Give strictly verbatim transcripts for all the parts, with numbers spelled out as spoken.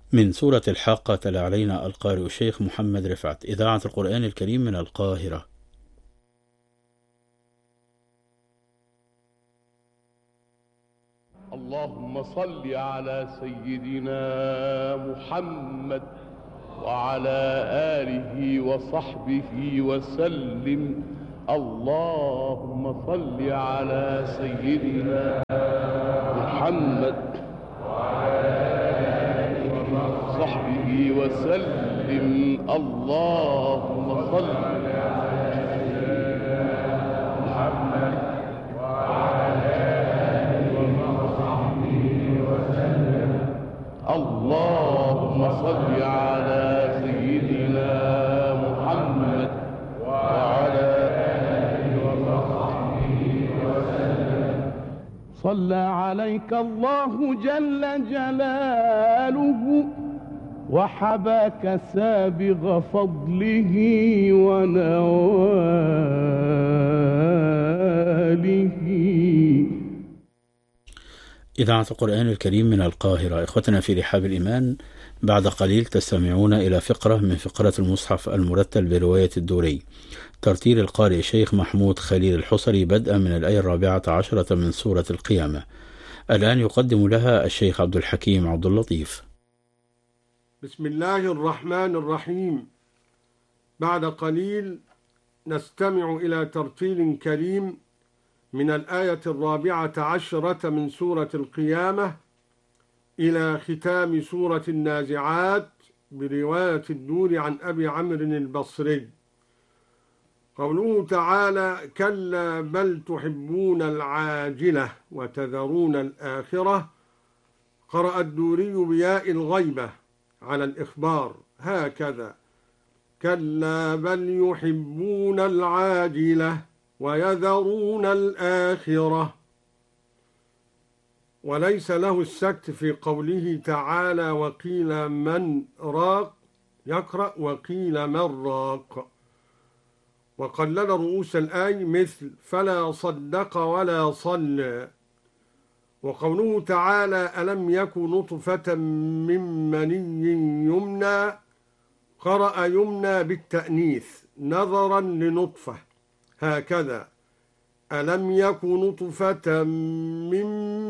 من سورة الحاقة تلا علينا القارئ الشيخ محمد رفعت، إذاعة القرآن الكريم من القاهرة. اللهم صل على سيدنا محمد وعلى آله وصحبه وسلم. اللهم صل على سيدنا محمد وعلى آله وصحبه وسلم. اللهم صل على سيدنا محمد وعلى آله وصحبه وسلم. اللهم صل على سيدنا محمد وعلى آله وصحبه وسلم. صلى عليك الله جل جلاله وحباك سابغ فضله ونواله. إذاعة القرآن الكريم من القاهرة. إخوتنا في رحاب الإيمان، بعد قليل تستمعون إلى فقرة من فقرة المصحف المرتل برواية الدوري، ترتيل القارئ الشيخ محمود خليل الحصري، بدءا من الآية الرابعة عشرة من سورة القيامة. الآن يقدم لها الشيخ عبد الحكيم عبد اللطيف. بسم الله الرحمن الرحيم. بعد قليل نستمع إلى ترتيل كريم من الآية الرابعة عشرة من سورة القيامة إلى ختام سورة النازعات برواية الدور عن أبي عمرو البصري. قوله تعالى: كلا بل تحبون العاجلة وتذرون الآخرة. قرأ الدوري بياء الغيبة على الإخبار هكذا: كلا بل يحبون العاجلة ويذرون الآخرة. وليس له السكت في قوله تعالى: وقيل من راق، يقرأ وقيل من راق. وقلل رؤوس الآي مثل فلا صدق ولا صلى. وقوله تعالى: ألم يك نطفة من مني يمنى، قرأ يمنى بالتأنيث نظرا لنطفة هكذا: ألم يك نطفة من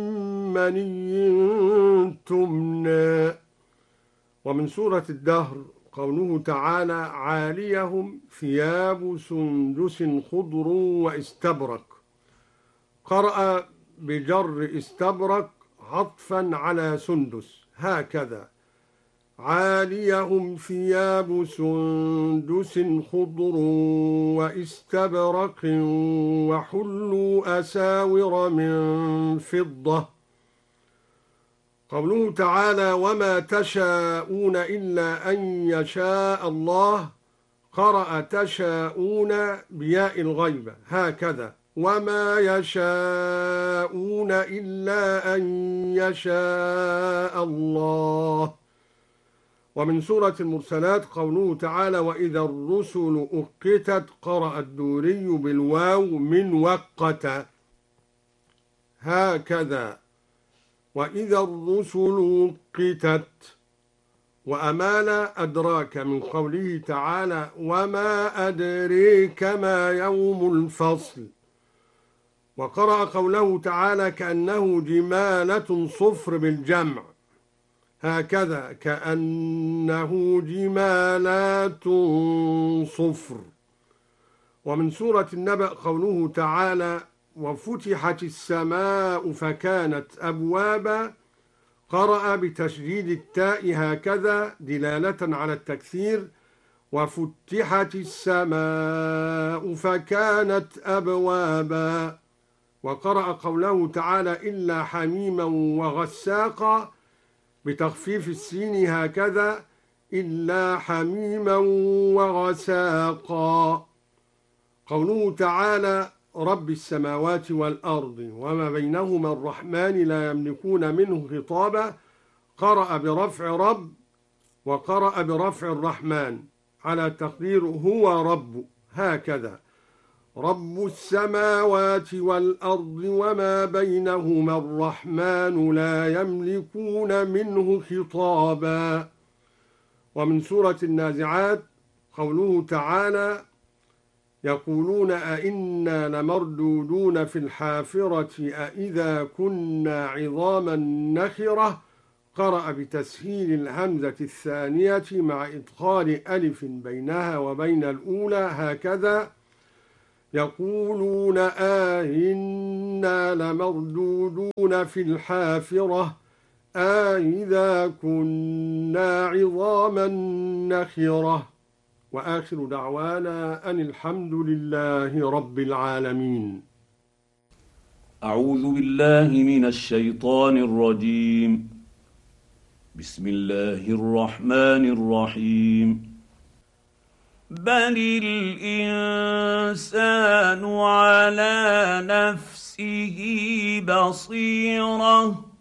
مني تمنى. ومن سورة الدهر قوله تعالى: عاليهم ثياب سندس خضر واستبرق. قرأ بجر استبرق عطفا على سندس هكذا: عاليهم ثياب سندس خضر واستبرق وحلوا أساور من فضة. قوله تعالى: وما تشاءون إلا أن يشاء الله. قرأ تشاءون بياء الغيبة هكذا: وما يشاءون إلا أن يشاء الله. ومن سورة المرسلات قوله تعالى: وإذا الرسل أقتت. قرأ الدوري بالواو من وقت هكذا: وإذا الرسل أقتت. وأمال أدراك من قوله تعالى: وما أدريك ما يوم الفصل. وقرأ قوله تعالى: كأنه جمالة صفر بالجمع هكذا: كأنه جمالات صفر. ومن سورة النبأ قوله تعالى: وفتحت السماء فكانت أبوابا. قرأ بتشديد التاء هكذا دلالة على التكثير: وفتحت السماء فكانت أبوابا. وقرأ قوله تعالى: إلا حميما وغساقا بتخفيف السين هكذا: إلا حميما وغساقا. قوله تعالى: رب السماوات والأرض وما بينهما الرحمن لا يملكون منه خطابا. قرأ برفع رب وقرأ برفع الرحمن على تقدير هو رب هكذا. رب السماوات والأرض وما بينهما الرحمن لا يملكون منه خطابا. ومن سورة النازعات قوله تعالى يقولون أئنا لمردودون في الحافرة أئذا كنا عظاما نخرة، قرأ بتسهيل الهمزة الثانية مع إدخال ألف بينها وبين الأولى هكذا يقولون أئنا لمردودون في الحافرة أئذا كنا عظاما نخرة. وآخر دعوانا أن الحمد لله رب العالمين. أعوذ بالله من الشيطان الرجيم. بسم الله الرحمن الرحيم. بل الإنسان على نفسه بصيرة